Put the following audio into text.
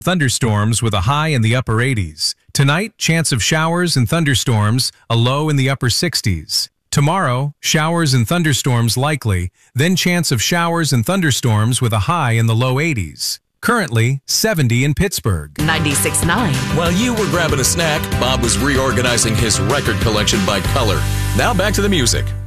Thunderstorms with a high in the upper 80s. Tonight, chance of showers and thunderstorms, a low in the upper 60s. Tomorrow, showers and thunderstorms likely, then chance of showers and thunderstorms with a high in the low 80s. Currently, 70 in Pittsburgh. 96.9. While you were grabbing a snack, Bob was reorganizing his record collection by color. Now back to the music.